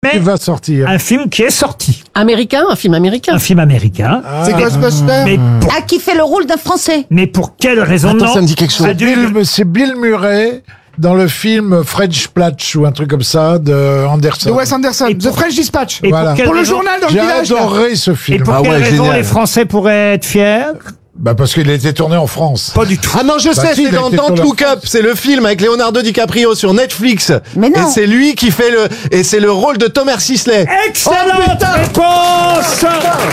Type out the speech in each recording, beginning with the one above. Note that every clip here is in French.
qui va sortir. Un film qui est sorti. Américain, un film américain. Un film américain. C'est Ghostbusters. Qui fait le rôle d'un Français. Mais pour quelle raison? Attends, non. ça me dit quelque chose. C'est Bill Murray dans le film French Platch ou un truc comme ça de Anderson. De Wes Anderson. Et The pour- French Dispatch. Et Voilà. quelle Pour le raison- journal dans le J'ai village. là. adoré ce Et film. pour Ah quelle ouais, raison génial. les Français pourraient être fiers? Bah parce qu'il a été tourné en France. Pas du tout. Ah non, je sais, si, c'est il a dans été Don't sur la- Look Up, c'est le film avec Leonardo DiCaprio sur Netflix. Mais non. Et c'est lui qui fait et c'est le rôle de Thomas Sisley. Excellente réponse.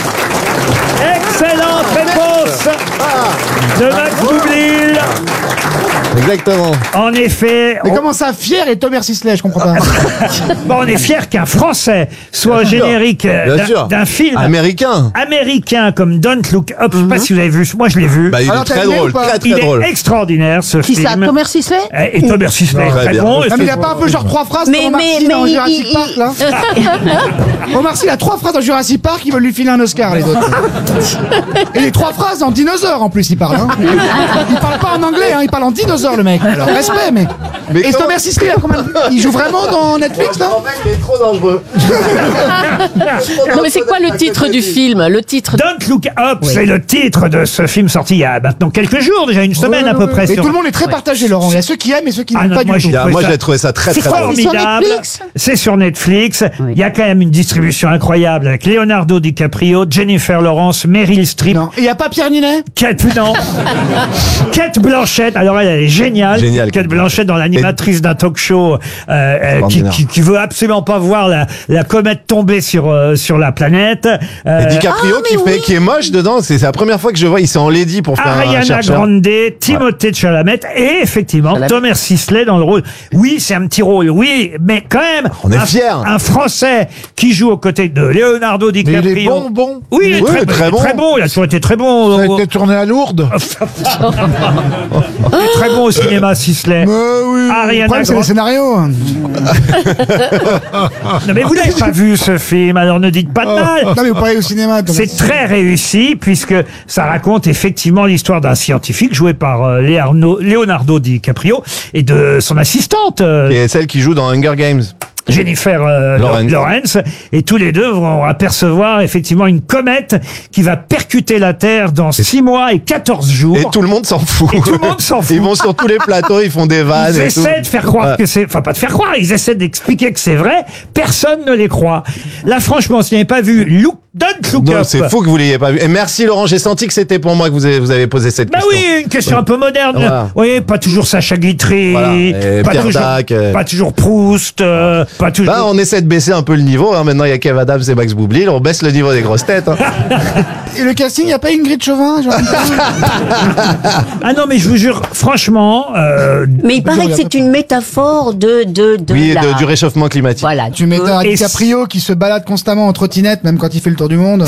Excellente réponse de Max Boublil. Exactement. En effet, Mais comment ça, Fier et Thomas Sisley, je comprends pas. on est fiers qu'un Français soit au générique Bien sûr. d'un film Américain. américain comme Don't Look Up. Je sais pas si vous l'avez vu. Moi, je l'ai vu. Bah, il Alors, est très t'as aimé drôle, ou pas très très Il drôle. est extraordinaire ce Qui ça, film. Thomas Sisley? Et Thomas Sisley est Très très bien. bon. Non, mais il a pas un peu genre 3 phrases Mais- comme Omar Sy mais dans il- Jurassic il- Park, là Omar Sy, il a 3 phrases dans Jurassic Park, ils veulent lui filer un Oscar, les autres. Et les 3 phrases en dinosaure, en plus, il parle. Hein. Il parle pas en anglais, hein, il parle en dinosaure, le mec. Alors, respect, mais... Mais Et comment- Thomas Sisley, il joue vraiment dans Netflix, là En fait, il est trop dangereux. Non, mais c'est quoi le titre du film? Le titre. Don't Look Up, c'est le titre de ce film sorti il y a maintenant quelques jours, déjà une semaine à peu près. Et sur- tout le monde est très partagé, Laurent. Il y a ceux qui aiment et ceux qui Ah n'aiment non, pas moi, du tout. j'ai- Moi, ça- j'ai trouvé ça très C'est très drôle. formidable. Netflix C'est sur Netflix. Il y a quand même une distribution incroyable avec Leonardo DiCaprio, Jennifer Lawrence, Meryl Streep, Non. Et il n'y a pas Pierre Ninet Kate, non. Kate Blanchett. Alors elle est géniale. Géniale. Kate Blanchett dans l'animatrice d'un talk show qui veut absolument pas voir la comète tomber sur la planète. Et DiCaprio Ah, mais qui est moche dedans, c'est la première fois que je vois, il s'est en lady pour faire un Ariana chercheur. Grande, Timothée Chalamet et effectivement Chalamet. Thomas Sisley dans le rôle. Oui, c'est un petit rôle, oui, mais quand même. On est un, fiers. Un Français qui joue aux côtés de Leonardo Mais DiCaprio. il est bon. Oui, il est Oui, très, très bon. très bon. Il a toujours été très bon. Ça a été tourné à Lourdes. Il est très bon au cinéma, Sisley. Le Ariana problème, c'est le Grande. scénario. Non, mais vous n'avez pas vu ce film, alors ne dites pas de mal. Non, mais vous parlez au cinéma. Thomas. C'est très réussi puisque ça raconte effectivement l'histoire d'un scientifique joué par Leonardo DiCaprio et de son assistante Et celle qui joue dans Hunger Games. Jennifer Lawrence. Et tous les deux vont apercevoir effectivement une comète qui va percuter la Terre dans 6 mois et 14 jours. Et tout le monde s'en fout. Et tout le monde s'en fout. Ils vont sur tous les plateaux, ils font des vannes. Ils et tout. essaient de faire croire que c'est... Enfin, pas de faire croire, ils essaient d'expliquer que c'est vrai. Personne ne les croit. Là, franchement, si vous n'avez pas vu Don't Look Non, Up... c'est fou que vous l'ayez pas vu. Et merci Laurent, j'ai senti que c'était pour moi que vous avez posé cette Bah question. oui, une question un peu moderne. Voilà. Oui, pas toujours Sacha Guitry, Voilà. Et pas, Pierre toujours, Dac, pas toujours Proust, pas toujours... Bah, on essaie de baisser un peu le niveau. Hein. Maintenant, il y a Kev Adams et Max Boublil. On baisse le niveau des grosses têtes. Hein. Et le casting, il n'y a pas Ingrid Chauvin genre... Ah non, mais je vous jure, franchement... Mais il paraît que c'est une métaphore de Oui, la... du réchauffement climatique. Voilà. Tu mets un Et DiCaprio qui se balade constamment en trottinette, même quand il fait le tour du monde.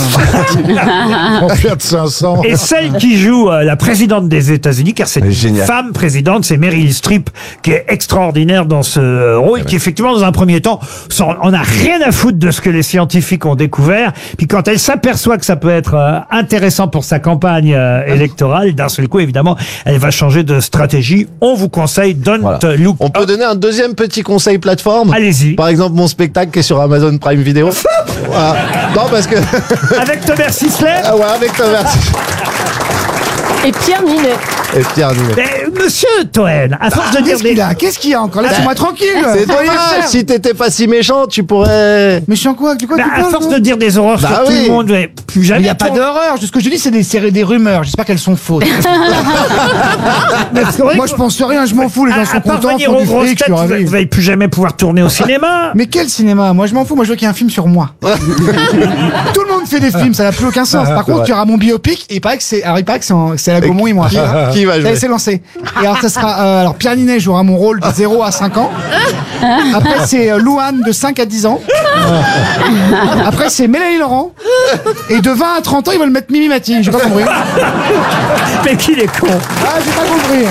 En Fiat 500. Et celle qui joue la présidente des États-Unis, car c'est une Génial. femme présidente, c'est Meryl Streep, qui est extraordinaire dans ce rôle, qui effectivement, dans un premier temps, on n'a rien à foutre de ce que les scientifiques ont découvert. Puis quand elle s'aperçoit que ça peut être intéressant pour sa campagne électorale, d'un seul coup, évidemment, elle va changer de stratégie. On vous conseille Don't Voilà. Look On peut Up. donner un deuxième petit conseil plateforme. Allez-y. Par exemple, mon spectacle qui est sur Amazon Prime Video. Voilà. Non, parce que. Avec Thomas Sisley. Ah ouais, avec Thomas. Et Pierre Ninet. Et Pierre Ninet. Mais, monsieur Toen, à force de dire Qu'est-ce qu'il a Qu'est-ce qu'il y a encore Laissez-moi tranquille. C'est Faut rien dommage. faire. Si t'étais pas si méchant, tu pourrais. Mais je suis en quoi? De quoi Bah, tu à parles, force toi de dire des horreurs Bah sur tout oui. le monde, mais plus Il jamais. n'y a pas d'horreur. Ce que je dis, c'est des rumeurs. J'espère qu'elles sont fausses. Mais c'est vrai Moi, que- je pense rien. Je m'en fous. Les gens à sont part contents. venir Font aux du grosses fric. Je têtes, suis ravi. vous n'allez plus jamais pouvoir tourner au cinéma. Mais quel cinéma? Moi, je m'en fous. Moi, je veux qu'il y ait un film sur moi. Tout le monde fait des films. Ça n'a plus aucun sens. Par contre, il y aura mon biopic. Et il paraît que c'est la Gaumont et moi. Qui va Ça y jouer est, c'est lancé. Et alors, ça sera, alors, Pierre Ninet jouera mon rôle de 0 à 5 ans. Après, c'est Louane de 5 à 10 ans. Après, c'est Mélanie Laurent. Et de 20 à 30 ans, ils veulent mettre Mimi Mati. J'ai pas compris. Mais qu'il est con. Ah, j'ai pas compris.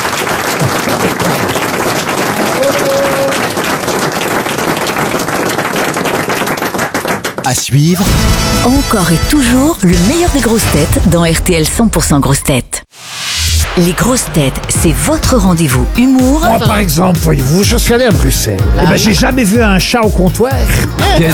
À suivre, Encore et toujours le meilleur des grosses têtes dans RTL 100% grosses têtes. Les grosses têtes, c'est votre rendez-vous humour Moi, par exemple, voyez-vous, je suis allé à Bruxelles. Eh ben, j'ai jamais vu un chat au comptoir. quelle